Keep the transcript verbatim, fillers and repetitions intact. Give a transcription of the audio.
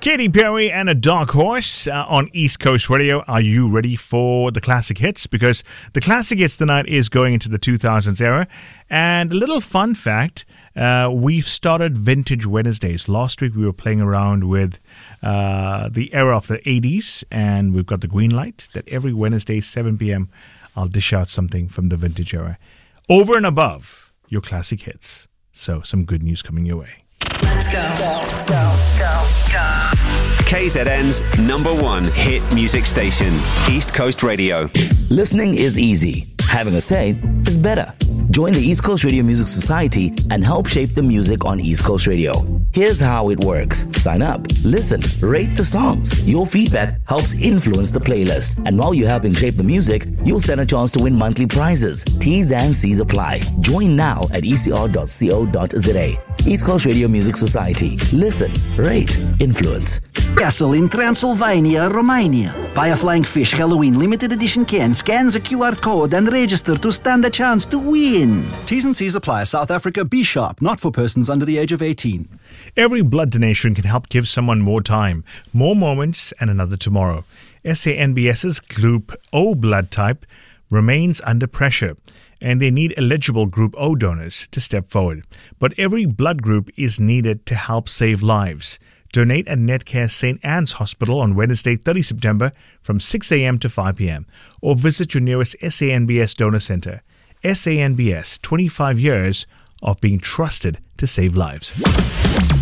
Katy Perry and a Dark Horse uh, on East Coast Radio. Are you ready for the classic hits? Because the classic hits tonight is going into the two thousands era. And a little fun fact, uh, we've started Vintage Wednesdays. Last week we were playing around with uh, the era of the eighties, and we've got the green light that every Wednesday, seven p.m., I'll dish out something from the vintage era. Over and above your classic hits. So some good news coming your way. Let's go. Go, go, go, go. K Z N's number one hit music station, East Coast Radio. Listening is easy. Having a say is better. Join the East Coast Radio Music Society and help shape the music on East Coast Radio. Here's how it works. Sign up, listen, rate the songs. Your feedback helps influence the playlist. And while you're helping shape the music, you'll stand a chance to win monthly prizes. T's and C's apply. Join now at e c r dot co dot z a. East Coast Radio Music Society. Listen, rate, influence. Castle in Transylvania, Romania. Buy a Flying Fish Halloween limited edition can, scans a Q R code and register to stand a chance to win. T's and C's apply. South Africa, be sharp, not for persons under the age of eighteen. Every blood donation can help give someone more time, more moments, and another tomorrow. SANBS's Group O blood type remains under pressure, and they need eligible Group O donors to step forward. But every blood group is needed to help save lives. Donate at Netcare Saint Anne's Hospital on Wednesday, the thirtieth of September from six a.m. to five p.m. or visit your nearest SANBS donor center. SANBS, twenty-five years of being trusted to save lives.